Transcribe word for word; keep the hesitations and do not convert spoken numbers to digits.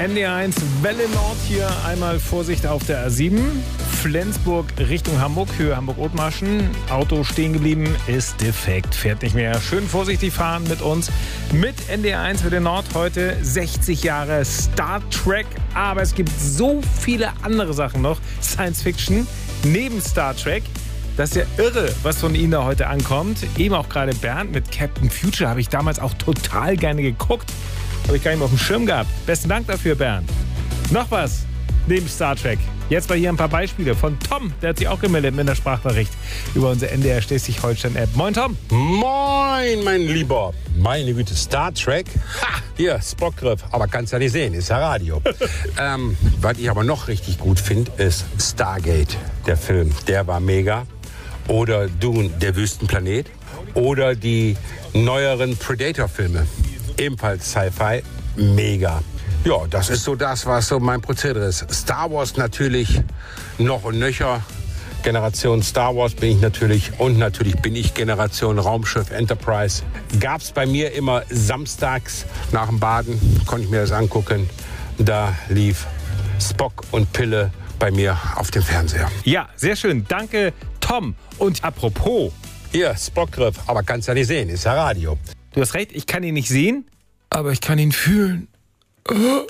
N D R eins Welle Nord hier, einmal Vorsicht auf der A sieben. Flensburg Richtung Hamburg, Höhe Hamburg-Othmarschen. Auto stehen geblieben, ist defekt, fährt nicht mehr. Schön vorsichtig fahren mit uns. Mit N D R eins Welle Nord heute sechzig Jahre Star Trek. Aber es gibt so viele andere Sachen noch. Science Fiction neben Star Trek. Das ist ja irre, was von Ihnen da heute ankommt. Eben auch gerade Bernd mit Captain Future habe ich damals auch total gerne geguckt. Habe ich gar nicht mehr auf dem Schirm gehabt. Besten Dank dafür, Bernd. Noch was neben Star Trek. Jetzt mal hier ein paar Beispiele von Tom. Der hat sich auch gemeldet mit einer Sprachnachricht über unsere N D R Schleswig-Holstein-App. Moin, Tom. Moin, mein Lieber. Meine Güte, Star Trek. Ha, hier, Spockgriff. Aber kannst ja nicht sehen, ist ja Radio. ähm, was ich aber noch richtig gut finde, ist Stargate, der Film. Der war mega. Oder Dune, der Wüstenplanet. Oder die neueren Predator-Filme. Ebenfalls Sci-Fi, mega. Ja, das ist so das, was so mein Prozedere ist. Star Wars natürlich noch und nöcher. Generation Star Wars bin ich natürlich. Und natürlich bin ich Generation Raumschiff Enterprise. Gab's bei mir immer samstags nach dem Baden, konnte ich mir das angucken. Da lief Spock und Pille bei mir auf dem Fernseher. Ja, sehr schön. Danke, Tom. Und apropos. Hier, Spockgriff. Aber kannst ja nicht sehen, ist ja Radio. Du hast recht, ich kann ihn nicht sehen, aber ich kann ihn fühlen. Oh.